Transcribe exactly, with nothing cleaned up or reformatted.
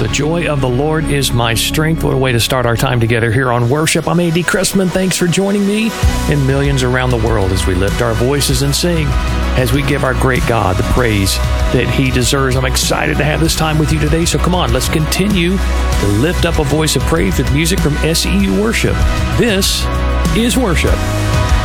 joy of the Lord is my strength. What a way to start our time together here on worship. I'm A D Christman. Thanks for joining me and millions around the world as we lift our voices and sing, as we give our great God the praise that He deserves. I'm excited to have this time with you today. So come on, let's continue to lift up a voice of praise with music from S E U Worship. This is worship.